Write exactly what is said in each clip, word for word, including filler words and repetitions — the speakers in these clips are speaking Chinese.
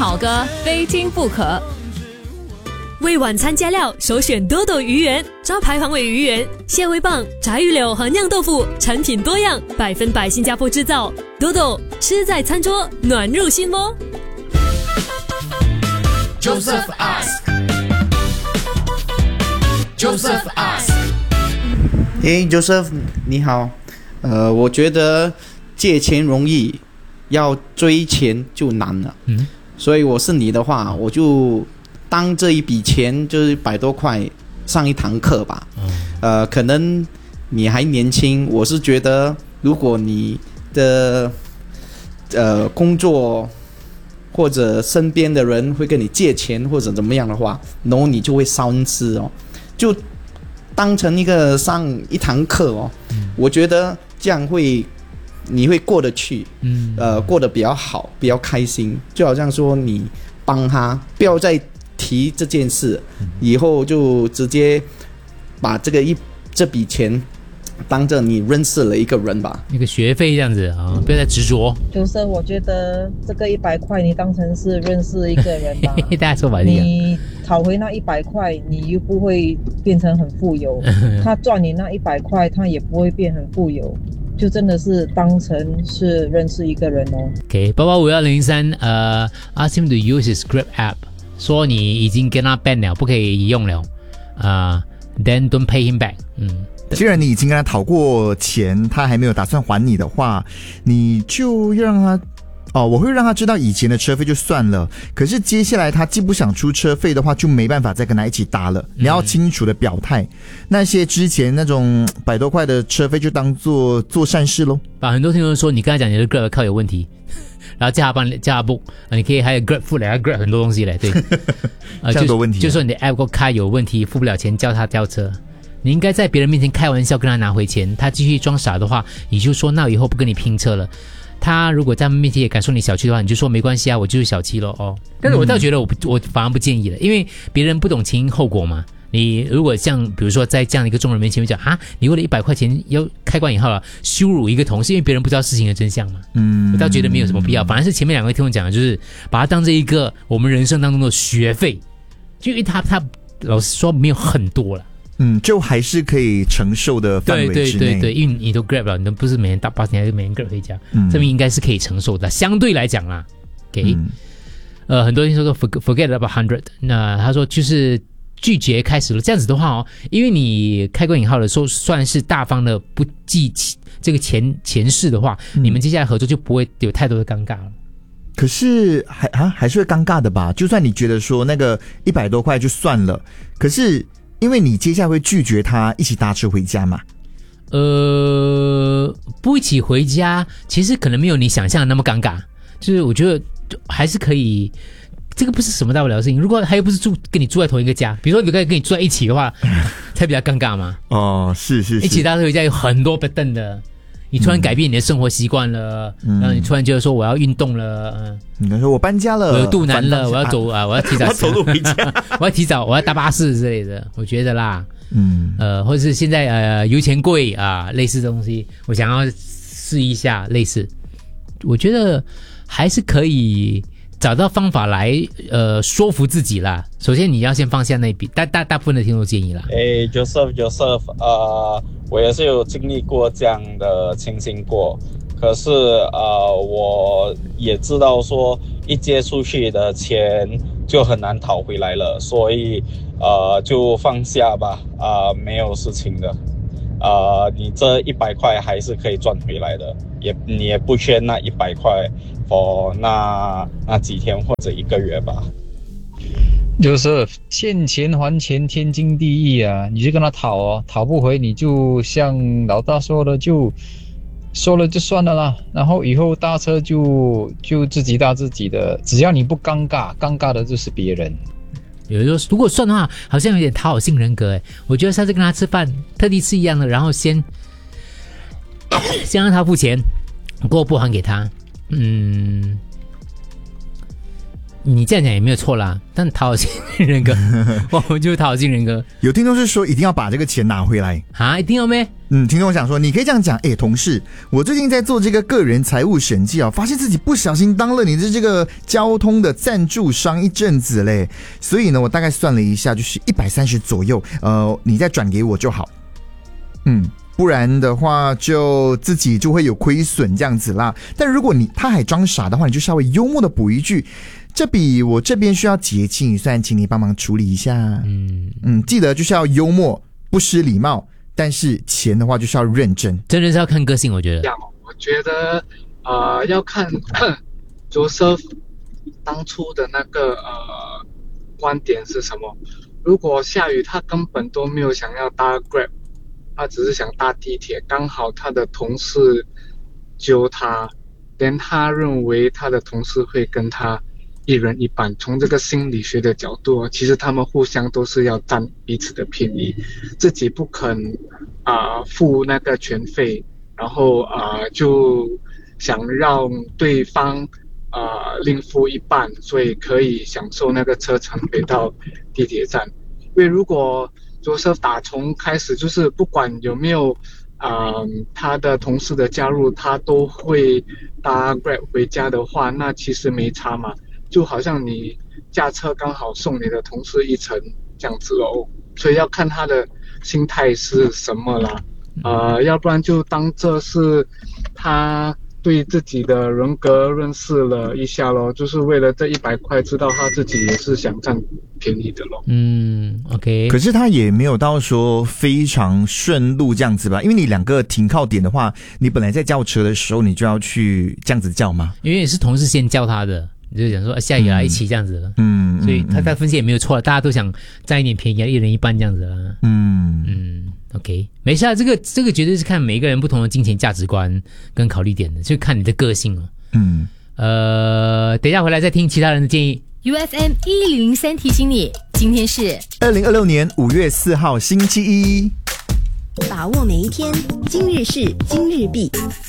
好歌非听不可。 为晚餐加料，首选多多鱼圆，招牌黄尾鱼圆、蟹味棒、炸鱼柳和酿豆腐，产品多样，百分百新加坡制造。多多吃在餐桌，暖入心窝。 Joseph ask。Joseph ask。 诶 Joseph 你好，呃，我觉得借钱容易，要追钱就难了。嗯，所以我是你的话，我就当这一笔钱就是一百多块上一堂课吧。嗯、呃，可能你还年轻，我是觉得如果你的呃工作或者身边的人会跟你借钱或者怎么样的话，然后你就会伤心哦，就当成一个上一堂课哦。嗯、我觉得这样会你会过得去，嗯，呃，过得比较好，比较开心。就好像说你帮他，不要再提这件事，嗯、以后就直接把这个一这笔钱当着你认识了一个人吧， 一个学费这样子啊，不要再执着。 就是我觉得这个一百块，你当成是认识一个人吧。 大家说法你讨回那一百块，你又不会变成很富有；他赚你那一百块，他也不会变很富有。就真的是当成是认识一个人哦。 OK， 八八五幺零三，呃 ，ask him to use his Grab app， 说你已经跟他 ban 了，不可以用了，啊、uh, ，then don't pay him back。嗯。 既然你已经跟他讨过钱，他还没有打算还你的话，你就让他哦，我会让他知道以前的车费就算了，可是接下来他既不想出车费的话，就没办法再跟他一起搭了。你要清楚的表态，嗯、那些之前那种百多块的车费就当做做善事咯。 把很多听众说你跟他讲你的 Grab 靠有问题，然后叫他帮你叫他 book， 你可以还有 Grab 付了 Grab 很多东西嘞，对， 呃、这样多问题、啊就， 就说你的 app 开有问题，付不了钱，叫他吊车。你应该在别人面前开玩笑跟他拿回钱，他继续装傻的话，你就说那以后不跟你拼车了。他如果在他们面前也敢说你小气的话，你就说没关系啊，我就是小气咯哦。但是我倒觉得我不我反而不建议了，因为别人不懂前因后果嘛。你如果像比如说在这样的一个众人面前讲啊，你为了一百块钱要开关以后了，羞辱一个同事，因为别人不知道事情的真相嘛。嗯，我倒觉得没有什么必要。反而是前面两位听我讲的，就是把它当成一个我们人生当中的学费，就因为他他老实说没有很多了。 嗯，就还是可以承受的范围之内。 对对对对，因为你都 Grab 了，你都不是每天搭巴士，还是每天 Grab 回家，嗯、这边应该是可以承受的，相对来讲啦。给、嗯，呃，很多人说 forget about hundred， 那他说就是拒绝开始了，这样子的话哦，因为你开关引号的时候算是大方的不计这个前前世的话，嗯、你们接下来合作就不会有太多的尴尬了。 可是还啊还是会尴尬的吧？就算你觉得说那个一百多块就算了，可是。因为你接下来会拒绝他一起搭车回家嘛？ 呃，不一起回家，其实可能没有你想象的那么尴尬。就是我觉得还是可以，这个不是什么大不了的事情。如果他又不是住跟你住在同一个家，比如说有个人跟你住在一起的话，才比较尴尬嘛。 哦，是是是， 一起搭车回家有很多不等的。你突然改变你的生活习惯了，嗯、然后你突然觉得说我要运动了，嗯、 你刚说我搬家了， 我有肚腩了，我要走啊，我要提早我要走路回家， 我要提早，我要搭巴士之类的，我觉得啦，嗯，呃，或者是现在呃油钱贵啊，类似的东西，我想要试一下类似，我觉得还是可以找到方法来呃说服自己啦。首先你要先放下那一笔，大大大部分的听众建议啦。 哎 ，Joseph Joseph， 呃，我也是有经历过这样的情形过，可是呃，我也知道说一借出去的钱就很难讨回来了，所以呃就放下吧，啊、呃，没有事情的，呃，你这一百块还是可以赚回来的，也你也不缺那一百块 for 那那几天或者一个月吧。 就是欠钱还钱天经地义啊，你就跟他讨哦，讨不回你就像老大说的，就说了就算了啦，然后以后搭车就就自己搭自己的，只要你不尴尬，尴尬的就是别人。 有人说如果算的话好像有点讨好性人格诶，我觉得下次跟他吃饭特地吃一样的，然后先先让他付钱，过后不还给他。嗯， 你这样讲也没有错啦，但讨好型人格，我们就是讨好型人格。 有听众是说一定要把这个钱拿回来啊，一定要咩？ 嗯，听众想说，你可以这样讲，哎，同事，我最近在做这个个人财务审计啊，发现自己不小心当了你的这个交通的赞助商一阵子嘞，所以呢，我大概算了一下，就是一百三十左右，呃，你再转给我就好，嗯。不然的话就自己就会有亏损这样子啦。但如果你他还装傻的话，你就稍微幽默的补一句，这笔我这边需要结清，算请你帮忙处理一下。嗯嗯，记得就是要幽默，不失礼貌，但是钱的话就是要认真， 真的是要看个性。我觉得， 我觉得呃要看Joseph 当初的那个呃观点是什么。如果下雨，他根本都没有想要搭 Grab。他只是想搭地铁，刚好他的同事揪他，连他认为他的同事会跟他一人一半。从这个心理学的角度，其实他们互相都是要占彼此的便宜，自己不肯啊、呃、付那个全费，然后啊、呃、就想让对方啊、呃、另付一半，所以可以享受那个车程回到地铁站。因为如果Joseph 打从开始就是不管有没有呃他的同事的加入，他都会搭 Grab 回家的话，那其实没差嘛，就好像你驾车刚好送你的同事一程这样子咯。所以要看他的心态是什么啦，呃，要不然就当这是他对自己的人格认识了一下咯，就是为了这一百块，知道他自己也是想占便宜的咯。 嗯 ，OK。 可是他也没有到说非常顺路这样子吧？因为你两个停靠点的话，你本来在叫车的时候，你就要去这样子叫吗？ 因为也是同事先叫他的。就讲说下雨啊，一起这样子了，嗯，所以他他分析也没有错，大家都想占一点便宜啊，一人一半这样子啦， 嗯嗯 ，OK， 没事啊，这个这个绝对是看每一个人不同的金钱价值观跟考虑点的，就看你的个性了， 嗯， 呃，等一下回来再听其他人的建议。 U F M 一零零三提醒你，今天是二零二六年五月四号星期一， 把握每一天，今日事今日毕。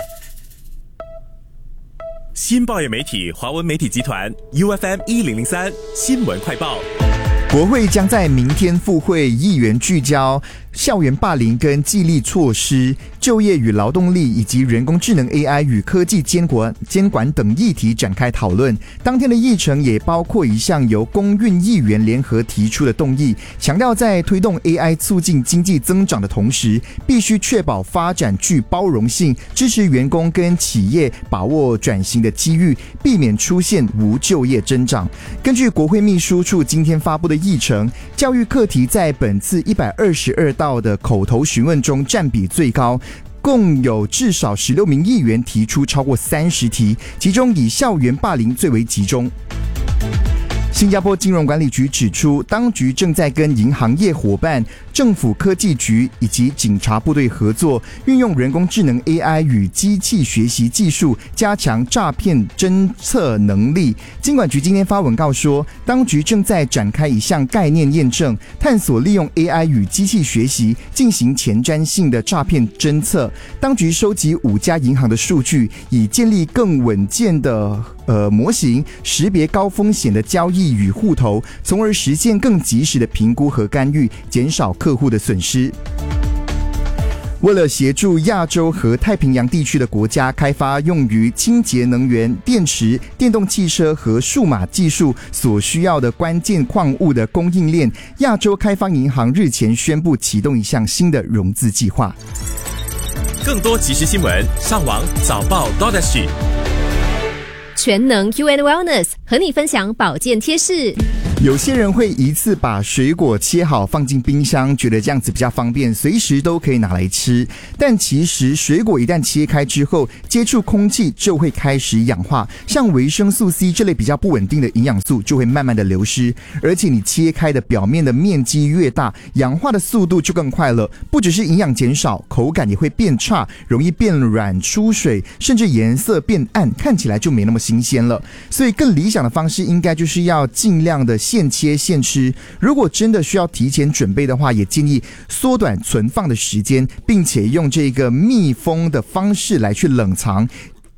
新报业媒体华文媒体集团 U F M 一零零三新闻快报。 国会将在明天复会，议员聚焦校园霸凌跟纪律措施、就业与劳动力以及人工智能 A I 与科技监管监管等议题展开讨论。当天的议程也包括一项由公运议员联合提出的动议，强调在推动 A I 促进经济增长的同时，必须确保发展具包容性，支持员工跟企业把握转型的机遇，避免出现无就业增长。根据国会秘书处今天发布的议程，教育课题在本次一百二十二道的口头询问中占比最高，共有至少十六名议员提出超过三十题，其中以校园霸凌最为集中。新加坡金融管理局指出，当局正在跟银行业伙伴、政府科技局以及警察部队合作，运用人工智能 A I 与机器学习技术，加强诈骗侦测能力。金管局今天发文告说，当局正在展开一项概念验证，探索利用 A I 与机器学习进行前瞻性的诈骗侦测。当局收集五家银行的数据，以建立更稳健的呃模型，识别高风险的交易与户头，从而实现更及时的评估和干预，减少客户的损失。为了协助亚洲和太平洋地区的国家开发用于清洁能源、电池、电动汽车和数码技术所需要的关键矿物的供应链，亚洲开发银行日前宣布启动一项新的融资计划。 更多即时新闻，上网早报 .sg。 全能 U N Wellness 和你分享保健贴士。 有些人会一次把水果切好放进冰箱，觉得这样子比较方便，随时都可以拿来吃。但其实水果一旦切开之后，接触空气就会开始氧化，像维生素 C 这类比较不稳定的营养素就会慢慢的流失。而且你切开的表面的面积越大，氧化的速度就更快了。不只是营养减少，口感也会变差，容易变软出水，甚至颜色变暗，看起来就没那么新鲜了。所以更理想的方式应该就是要尽量的现切现吃。如果真的需要提前准备的话，也建议缩短存放的时间，并且用这个密封的方式来去冷藏，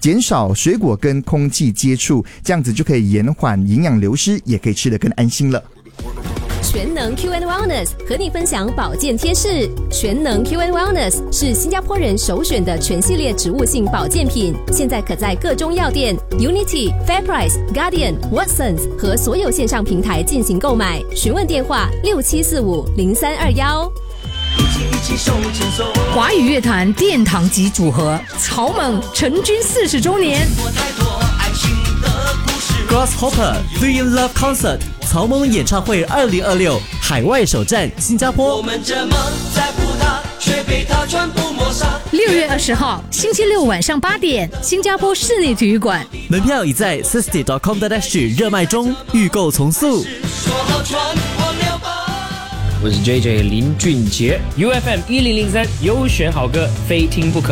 减少水果跟空气接触，这样子就可以延缓营养流失，也可以吃得更安心了。 全能 Q and Wellness 和你分享保健贴士。全能 Q and Wellness 是新加坡人首选的全系列植物性保健品，现在可在各中药店、Unity、FairPrice、Guardian、Watsons 和所有线上平台进行购买。询问电话六七四五零三二幺。 华语乐坛殿堂级组合草蜢成军四十周年。 Grasshopper Three in Love Concert 草蜢演唱会二零二六海外首站新加坡。我们这么在乎他，却被他全部抹杀。 六月二十号星期六晚上八点，新加坡室内体育馆。 门票已在 sixty dot com dot s g 热卖中，预购从速。 我是 J J 林俊杰 ，U F M 一零零三优选好歌，非听不可。